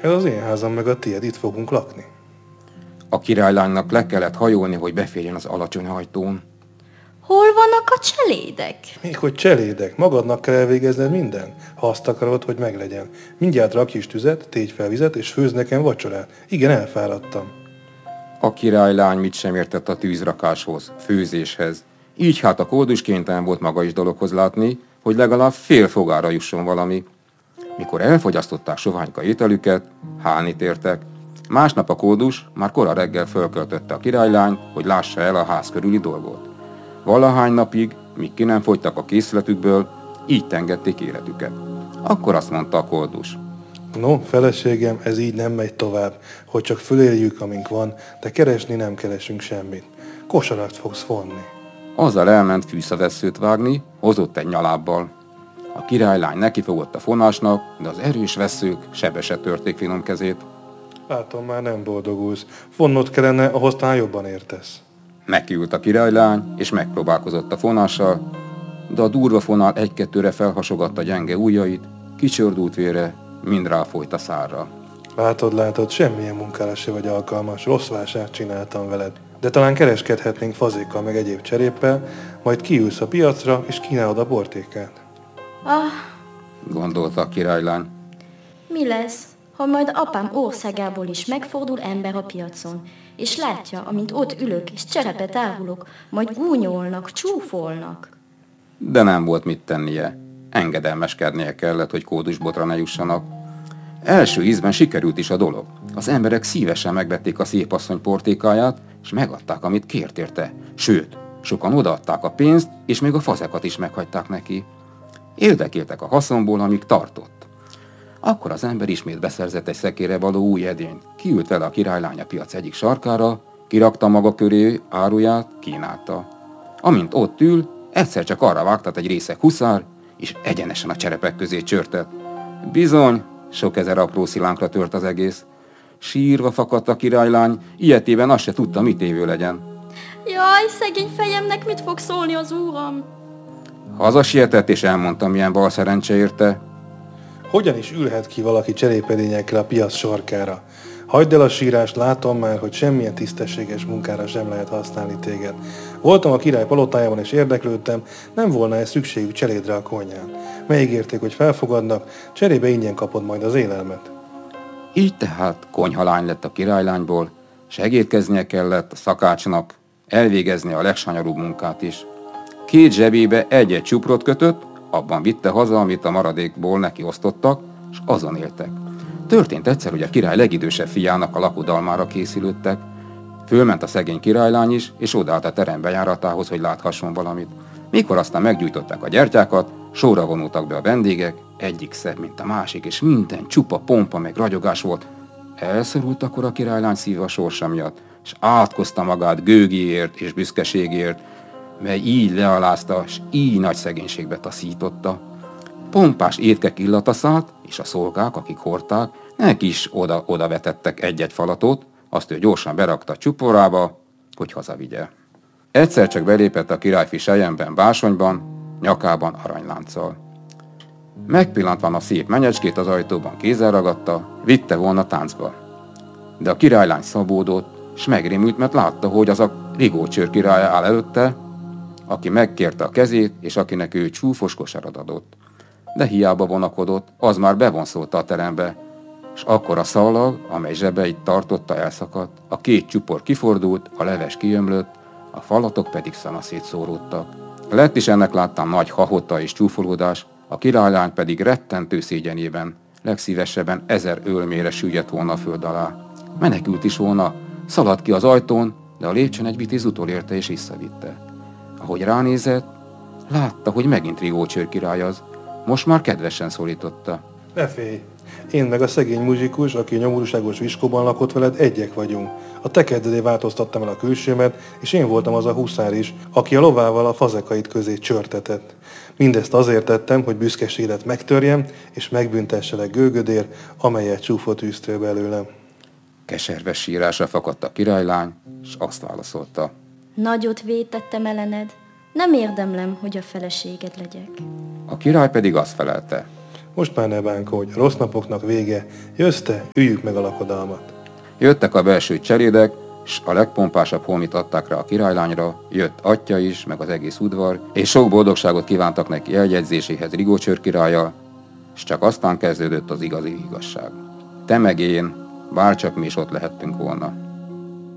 Ez az én házam meg a tiéd, itt fogunk lakni. A királylánynak le kellett hajolni, hogy beférjen az alacsony ajtón. Hol vannak a cselédek? Még hogy cselédek, magadnak kell elvégezned minden, ha azt akarod, hogy meglegyen. Mindjárt rakj is tüzet, tégy fel vizet, és főzz nekem vacsorát. Igen, elfáradtam. A királylány mit sem értett a tűzrakáshoz, főzéshez. Így hát a kódus kénytelen volt maga is dologhoz látni, hogy legalább fél fogára jusson valami. Mikor elfogyasztották soványka ételüket, hálni tértek. Másnap a kódus már kora reggel fölköltötte a királylány, hogy lássa el a ház körüli dolgot. Valahány napig, míg ki nem fogytak a készletükből, így tengették életüket. Akkor azt mondta a kódus. No, feleségem, ez így nem megy tovább, hogy csak föléljük, amink van, de keresni nem keresünk semmit. Kosarat fogsz vonni. Azzal elment fűszavesszőt vágni, hozott egy nyalábbal. A királylány nekifogott a fonásnak, de az erős vesszők sebesen törték finom kezét. Látom, már nem boldogulsz. Vonnod kellene, ahhoz talán jobban értesz. Nekiült a királylány, és megpróbálkozott a fonással, de a durva fonál egy-kettőre felhasogatta gyenge ujjait, kicsordult vére, mind ráfolyt a szárra. Látod, semmilyen munkára se vagy alkalmas, rossz vásárt csináltam veled. De talán kereskedhetnénk fazékkal meg egyéb cseréppel, majd kiülsz a piacra, és kínálod a portékát. Gondolta a királylány. Mi lesz, ha majd apám országából is megfordul ember a piacon, és látja, amint ott ülök és cserepet árulok, majd gúnyolnak, csúfolnak. De nem volt mit tennie. Engedelmeskednie kellett, hogy kódusbotra ne jussanak. Első ízben sikerült is a dolog. Az emberek szívesen megvették a szépasszony portékáját, és megadták, amit kért érte. Sőt, sokan odaadták a pénzt, és még a fazekat is meghagyták neki. Érdekéltek a haszonból, amíg tartott. Akkor az ember ismét beszerzett egy szekére való új edényt. Kiült vele a királylány a piac egyik sarkára, kirakta maga köré áruját, kínálta. Amint ott ül, egyszer csak arra vágtat egy részeg huszár, és egyenesen a cserepek közé csörtett. Bizony, sok ezer apró szilánkra tört az egész. Sírva fakadt a királylány, ilyetében azt se tudta, mit évő legyen. Jaj, szegény fejemnek mit fog szólni az úram? Hazasietett, és elmondta, milyen bal szerencse érte. Hogyan is ülhet ki valaki cserépedényekkel a piac sarkára? Hagyd el a sírást, látom már, hogy semmilyen tisztességes munkára sem lehet használni téged. Voltam a király palotájában és érdeklődtem, nem volna-e szükségük cselédre a konyhán. Megígérték, hogy felfogadnak, cserébe ingyen kapod majd az élelmet. Így tehát konyhalány lett a királylányból, segédkeznie kellett a szakácsnak, elvégezni a legsanyarúbb munkát is. 2 zsebébe egy-egy csuprot kötött, abban vitte haza, amit a maradékból neki osztottak, és azon éltek. Történt egyszer, hogy a király legidősebb fiának a lakodalmára készülődtek. Fölment a szegény királylány is, és odállt a terem bejáratához, hogy láthasson valamit. Mikor aztán meggyújtották a gyertyákat, sorra vonultak be a vendégek, egyik szebb, mint a másik, és minden csupa pompa meg ragyogás volt. Elszorult akkor a királylány szíve a sorsa miatt, és átkozta magát gőgiért és büszkeségért, mely így lealázta, és így nagy szegénységbe taszította. Pompás étkek illata szállt, és a szolgák, akik hordták, neki is oda vetettek egy-egy falatot, azt ő gyorsan berakta a csuporába, hogy hazavigye. Egyszer csak belépett a királyfi selyemben básonyban, nyakában aranylánccal. Megpillantván a szép menyecskét az ajtóban kézzel ragadta, vitte volna táncba. De a királylány szabódott, s megrémült, mert látta, hogy az a rigócsőr királya áll előtte, aki megkérte a kezét, és akinek ő csúfos kosarat adott. De hiába vonakodott, az már bevonszolta a terembe, és akkor a szalag, amely zsebeit tartotta, elszakadt, a 2 csupor kifordult, a leves kiömlött, a falatok pedig szanaszét szóródtak. Lett is ennek láttán nagy hahota és csúfolódás, a királylány pedig rettentő szégyenében, legszívesebben 1000 ölmére süllyedt volna a föld alá. Menekült is volna, szaladt ki az ajtón, de a lépcsőn egy vitéz utolérte és visszavitte. Ahogy ránézett, látta, hogy megint rigócsőr király az, most már kedvesen szólította. Ne félj! Én meg a szegény muzsikus, aki a nyomorúságos viskóban lakott veled, egyek vagyunk. A tekeddelé változtattam el a külsőmet, és én voltam az a huszár is, aki a lovával a fazekait közé csörtetett. Mindezt azért tettem, hogy büszkeségedet megtörjem, és megbüntesselek gőgödér, amelyet csúfot űztél belőlem. Keserves sírásra fakadt a királylány, és azt válaszolta. Nagyot vétettem ellened, nem érdemlem, hogy a feleséged legyek. A király pedig azt felelte. Most már ne bánkodj, a rossz napoknak vége, jössz te, üljük meg a lakodalmat. Jöttek a belső cselédek, s a legpompásabb holmit adták rá a királylányra, jött atya is, meg az egész udvar, és sok boldogságot kívántak neki eljegyzéséhez Rigócsőr királlyal, s csak aztán kezdődött az igazi igazság. Te meg én, bárcsak mi is ott lehettünk volna.